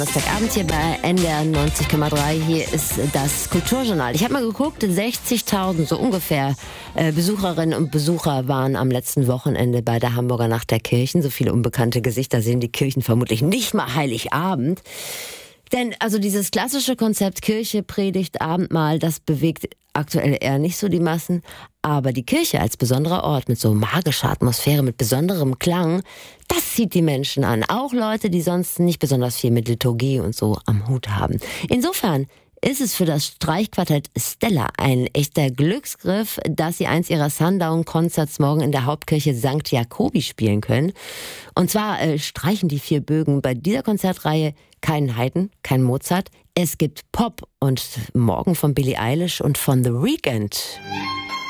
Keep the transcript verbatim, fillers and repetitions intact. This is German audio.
Donnerstagabend hier bei N D R neunzig Komma drei. Hier ist das Kulturjournal. Ich habe mal geguckt, sechzigtausend so ungefähr äh, Besucherinnen und Besucher waren am letzten Wochenende bei der Hamburger Nacht der Kirchen. So viele unbekannte Gesichter sehen die Kirchen vermutlich nicht mal Heiligabend. Denn also dieses klassische Konzept Kirche, Predigt, Abendmahl, das bewegt aktuell eher nicht so die Massen. Aber die Kirche als besonderer Ort mit so magischer Atmosphäre, mit besonderem Klang, das zieht die Menschen an. Auch Leute, die sonst nicht besonders viel mit Liturgie und so am Hut haben. Insofern ist es für das Streichquartett Stella ein echter Glücksgriff, dass sie eins ihrer Sundown-Concerts morgen in der Hauptkirche Sankt Jakobi spielen können. Und zwar äh, streichen die vier Bögen bei dieser Konzertreihe keinen Haydn, kein Mozart. Es gibt Pop und morgen von Billie Eilish und von The Weeknd.